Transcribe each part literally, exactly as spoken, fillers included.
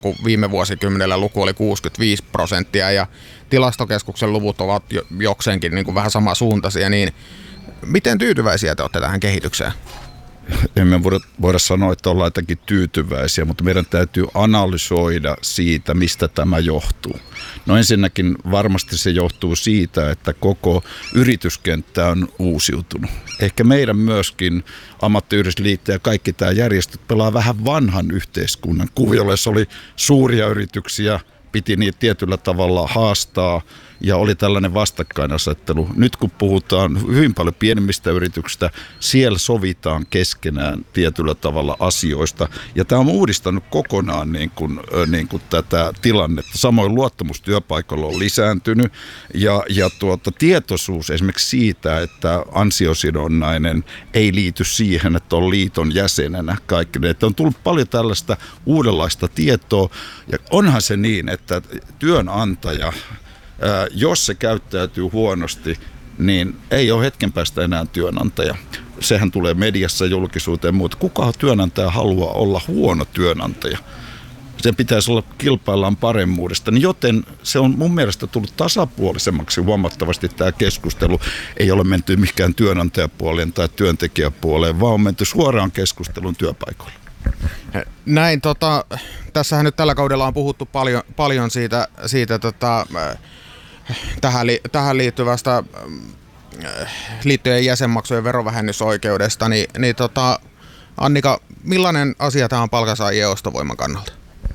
kun viime vuosikymmenellä luku oli kuusikymmentäviisi prosenttia ja tilastokeskuksen luvut ovat jokseenkin niin kuin vähän samansuuntaisia, niin miten tyytyväisiä te olette tähän kehitykseen? Emme voida, voida sanoa, että ollaan jotenkin tyytyväisiä, mutta meidän täytyy analysoida siitä, mistä tämä johtuu. No ensinnäkin varmasti se johtuu siitä, että koko yrityskenttä on uusiutunut. Ehkä meidän myöskin ammattiyhdistysliitto ja kaikki tämä järjestöt pelaa vähän vanhan yhteiskunnan kuviolle, jossa oli suuria yrityksiä, piti niitä tietyllä tavalla haastaa ja oli tällainen vastakkainasettelu. Nyt kun puhutaan hyvin paljon pienemmistä yrityksistä, siellä sovitaan keskenään tietyllä tavalla asioista. Ja tämä on uudistanut kokonaan niin kuin, niin kuin tätä tilannetta. Samoin luottamus työpaikalla on lisääntynyt ja, ja tuota, tietoisuus esimerkiksi siitä, että ansiosidonnainen ei liity siihen, että on liiton jäsenenä kaikki. Että on tullut paljon tällaista uudenlaista tietoa ja onhan se niin, että työnantaja, jos se käyttäytyy huonosti, niin ei ole hetken päästä enää työnantaja. Sehän tulee mediassa julkisuuteen, mutta kuka työnantaja haluaa olla huono työnantaja? Sen pitäisi olla kilpaillaan paremmuudesta, niin joten se on mun mielestä tullut tasapuolisemmaksi huomattavasti tämä keskustelu. Ei ole menty mikään työnantajapuoleen tai työntekijäpuoleen, vaan on menty suoraan keskustelun työpaikoille. Näin, tota, tässähän nyt tällä kaudella on puhuttu paljon, paljon siitä, siitä tota, tähän, li, tähän liittyvästä liittojen jäsenmaksujen verovähennysoikeudesta, niin, niin tota, Annika, millainen asia tämä on palkansaajien ostovoiman kannalta?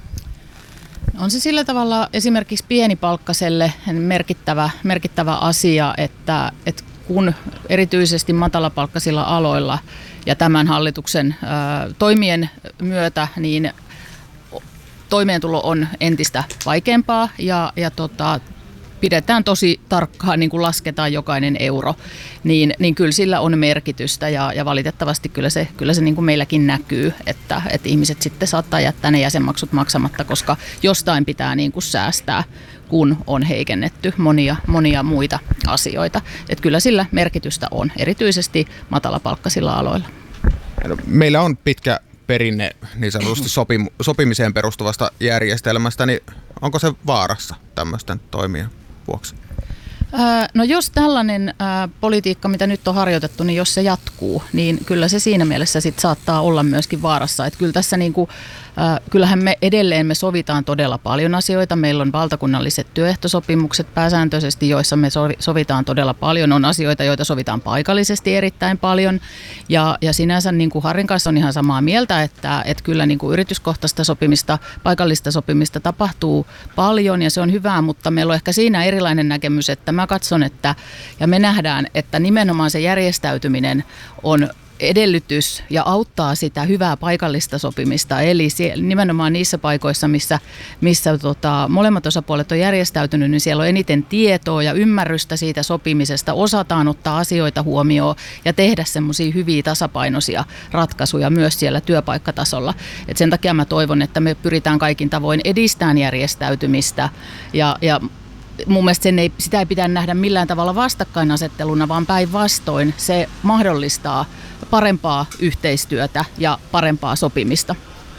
On se sillä tavalla esimerkiksi pienipalkkaselle merkittävä, merkittävä asia, että, että kun erityisesti matalapalkkaisilla aloilla ja tämän hallituksen ä, toimien myötä, niin toimeentulo on entistä vaikeampaa ja, ja tota, pidetään tosi tarkkaan, niin kuin lasketaan jokainen euro, niin, niin kyllä sillä on merkitystä ja, ja valitettavasti kyllä se, kyllä se niin kuin meilläkin näkyy, että, että ihmiset sitten saattaa jättää ne jäsenmaksut maksamatta, koska jostain pitää niin kuin säästää, kun on heikennetty monia, monia muita asioita. Että kyllä sillä merkitystä on, erityisesti matalapalkkaisilla aloilla. Meillä on pitkä perinne niin sanotusti sopim- sopimiseen perustuvasta järjestelmästä, niin onko se vaarassa tämmöisten toimien vuoksi? No jos tällainen ää, politiikka, mitä nyt on harjoitettu, niin jos se jatkuu, niin kyllä se siinä mielessä sit saattaa olla myöskin vaarassa. Että kyllä tässä niinku, ää, kyllähän me edelleen me sovitaan todella paljon asioita. Meillä on valtakunnalliset työehtosopimukset pääsääntöisesti, joissa me sovitaan todella paljon. On asioita, joita sovitaan paikallisesti erittäin paljon. Ja, ja sinänsä niin kuin Harrin kanssa on ihan samaa mieltä, että, että kyllä niin kuin yrityskohtaista sopimista, paikallista sopimista tapahtuu paljon ja se on hyvää, mutta meillä on ehkä siinä erilainen näkemys, että mä katson, että ja me nähdään, että nimenomaan se järjestäytyminen on edellytys ja auttaa sitä hyvää paikallista sopimista, eli nimenomaan niissä paikoissa, missä, missä tota, molemmat osapuolet on järjestäytynyt, niin siellä on eniten tietoa ja ymmärrystä siitä sopimisesta, osataan ottaa asioita huomioon ja tehdä semmoisia hyviä tasapainoisia ratkaisuja myös siellä työpaikkatasolla. Et sen takia mä toivon, että me pyritään kaikin tavoin edistämään järjestäytymistä ja, ja mun mielestä sen ei, sitä ei pitää nähdä millään tavalla vastakkainasetteluna, vaan päinvastoin se mahdollistaa parempaa yhteistyötä ja parempaa sopimista.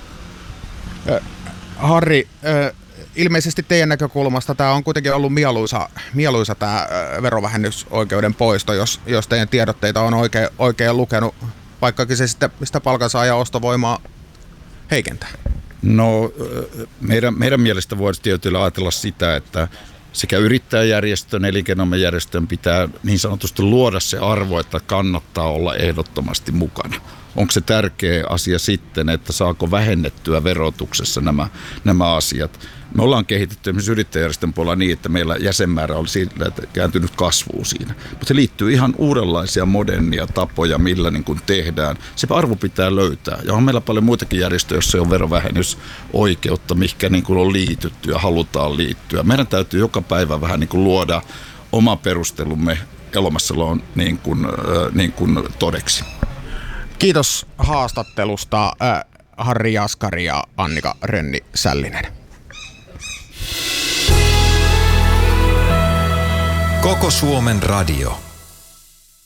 Harri, ilmeisesti teidän näkökulmasta tämä on kuitenkin ollut mieluisa, mieluisa tämä verovähennysoikeuden poisto, jos, jos teidän tiedotteita on oikein, oikein lukenut, vaikkakin se sitten sitä palkansaajan ostovoimaa heikentää. No meidän, meidän mielestä voisi tietysti ajatella sitä, että sekä yrittäjäjärjestön, elinkeinoelämäjärjestön pitää niin sanotusti luoda se arvo, että kannattaa olla ehdottomasti mukana. Onko se tärkeä asia sitten, että saako vähennettyä verotuksessa nämä, nämä asiat? Me ollaan kehitetty esimerkiksi yrittäjäjärjestön puolella niin, että meillä jäsenmäärä oli sillä, että kääntynyt kasvuun siinä. Mutta se liittyy ihan uudenlaisia modernia tapoja, millä niin kuin tehdään. Se arvo pitää löytää. Ja on meillä paljon muitakin järjestöjä, joissa on verovähennysoikeutta, mihinkä niin kuin on liitytty ja halutaan liittyä. Meidän täytyy joka päivä vähän niin kuin luoda oma perustelumme Elomassalon niin kuin, äh, niin kuin todeksi. Kiitos haastattelusta äh, Harri Jaskari ja Annika Rönni-Sällinen. Koko Suomen radio.